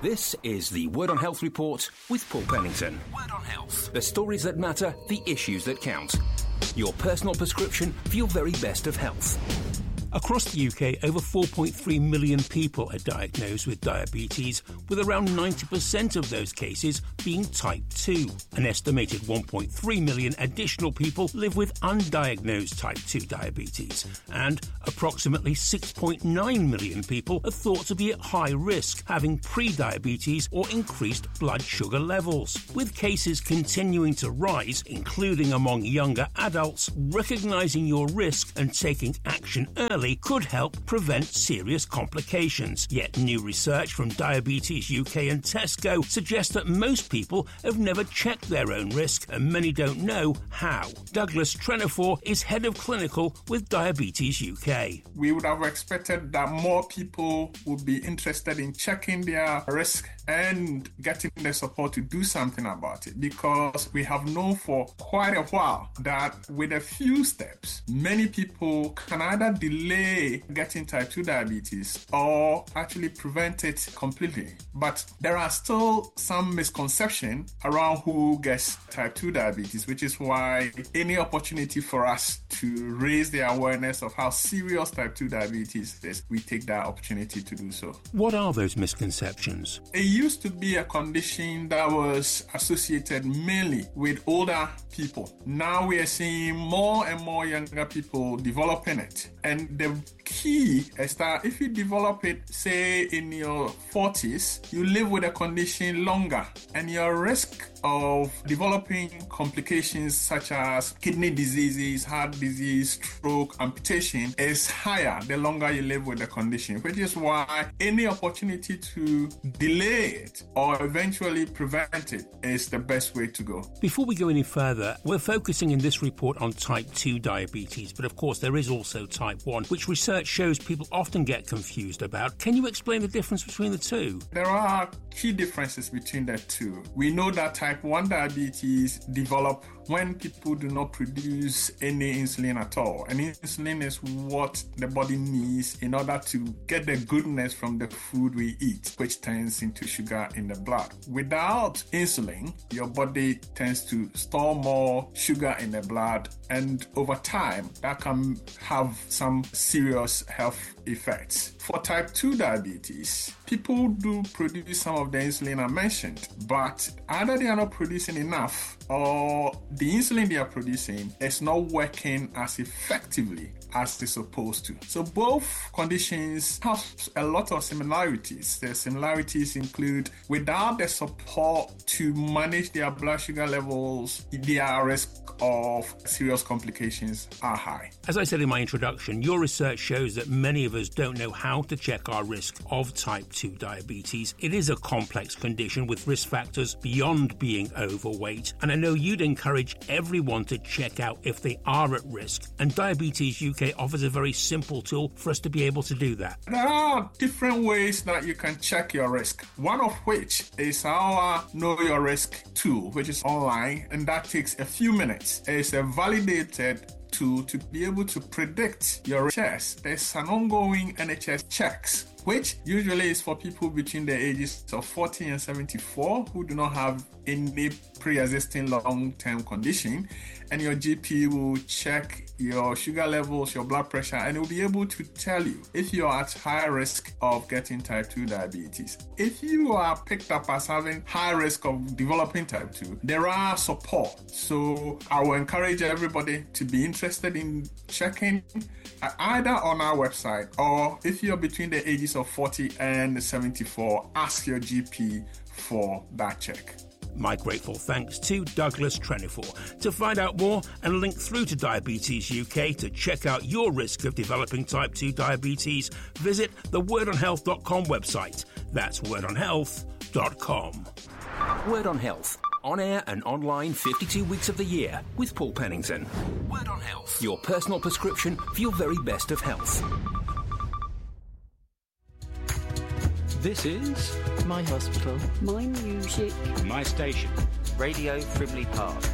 This is the Word on Health Report with Paul Pennington. Word on Health. The stories that matter, the issues that count. Your personal prescription for your very best of health. Across the UK, over 4.3 million people are diagnosed with diabetes, with around 90% of those cases being type 2. An estimated 1.3 million additional people live with undiagnosed type 2 diabetes, and approximately 6.9 million people are thought to be at high risk, having pre-diabetes or increased blood sugar levels. With cases continuing to rise, including among younger adults, recognising your risk and taking action early could help prevent serious complications. Yet new research from Diabetes UK and Tesco suggests that most people have never checked their own risk, and many don't know how. Douglas Trenifor is head of clinical with Diabetes UK. We would have expected that more people would be interested in checking their risk and getting the support to do something about it, because we have known for quite a while that with a few steps, many people can either delay getting type 2 diabetes or actually prevent it completely. But there are still some misconception around who gets type 2 diabetes, which is why any opportunity for us to raise the awareness of how serious type 2 diabetes is, we take that opportunity to do so. What are those misconceptions? It used to be a condition that was associated mainly with older people. Now we are seeing more and more younger people developing it. And the key is that if you develop it, say in your 40s, you live with a condition longer, and your risk of developing complications such as kidney diseases, heart disease, stroke, amputation is higher the longer you live with the condition, which is why any opportunity to delay it or eventually prevent it is the best way to go. Before we go any further, we're focusing in this report on type 2 diabetes, but of course there is also type 1, which research shows people often get confused about. Can you explain the difference between the two? There are key differences between the two. We know that type 1 diabetes develop when people do not produce any insulin at all. And insulin is what the body needs in order to get the goodness from the food we eat, which turns into sugar in the blood. Without insulin, your body tends to store more sugar in the blood, and over time, that can have some serious health effects. For type 2 diabetes, people do produce some of the insulin I mentioned, but either they are not producing enough or the insulin they are producing is not working as effectively as they're supposed to. So both conditions have a lot of similarities. The similarities include without the support to manage their blood sugar levels, their risk of serious complications are high. As I said in my introduction, your research shows that many of us don't know how to check our risk of type 2 diabetes. It is a complex condition with risk factors beyond being overweight, and I know you'd encourage everyone to check out if they are at risk, and Diabetes UK offers a very simple tool for us to be able to do that. There are different ways that you can check your risk, one of which is our Know Your Risk tool, which is online, and that takes a few minutes. It's a validated tool to be able to predict your NHS. There's an ongoing NHS checks, which usually is for people between the ages of 40 and 74 who do not have any pre-existing long-term condition, and your GP will check your sugar levels, your blood pressure, and it will be able to tell you if you are at high risk of getting type 2 diabetes. If you are picked up as having high risk of developing type 2, there are support. So I will encourage everybody to be interested in checking either on our website, or if you're between the ages of 40 and 74, ask your GP for that check. My grateful thanks to Douglas Trenifor. To find out more and link through to Diabetes UK to check out your risk of developing type 2 diabetes, visit the wordonhealth.com website. That's wordonhealth.com. Word on Health. On air and online 52 weeks of the year with Paul Pennington. Word on Health. Your personal prescription for your very best of health. This is My Hospital. My Music. My Station. Radio Frimley Park.